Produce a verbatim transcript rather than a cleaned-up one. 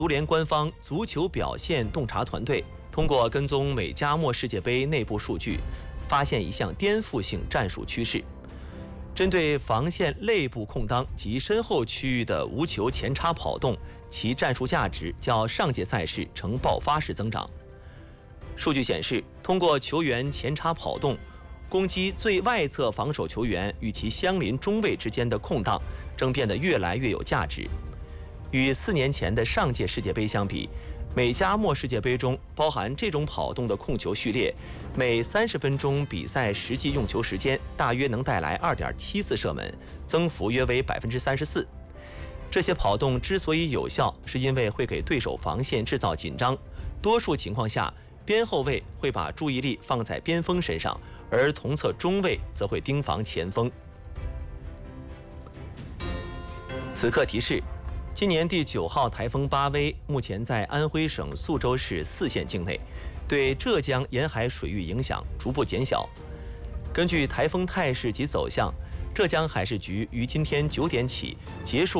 足联官方足球表现洞察团队通过跟踪美加墨世界杯内部数据，发现一项颠覆性战术趋势。针对防线内部空当及身后区域的无球前插跑动，其战术价值较上届赛事呈爆发式增长。数据显示，通过球员前插跑动，攻击最外侧防守球员与其相邻中卫之间的空档，正变得越来越有价值。与四年前的上届世界杯相比，美加墨世界杯中包含这种跑动的控球序列，每三十分钟比赛实际用球时间大约能带来 二点七次射门，增幅约为 百分之三十四。这些跑动之所以有效，是因为会给对手防线制造紧张。多数情况下，边后卫会把注意力放在边锋身上，而同侧中卫则会盯防前锋。此刻提示：今年第九号台风巴威目前在安徽省宿州市泗县境内，对浙江沿海水域影响逐步减小。根据台风态势及走向，浙江海事局于今天九点起结束